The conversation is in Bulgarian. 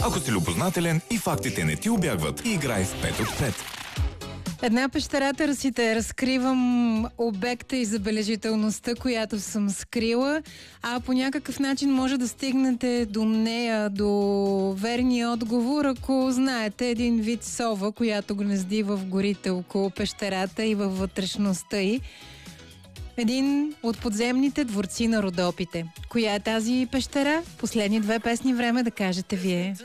Ако си любознателен и фактите не ти убягват, играй в 5 от 5. Една пещера търсите. Разкривам обекта и забележителността, която съм скрила, а по някакъв начин може да стигнете до нея, до верния отговор, ако знаете един вид сова, която гнезди в горите около пещерата и във вътрешността й. Един от подземните дворци на Родопите. Коя е тази пещера? Последни 2 песни време да кажете вие.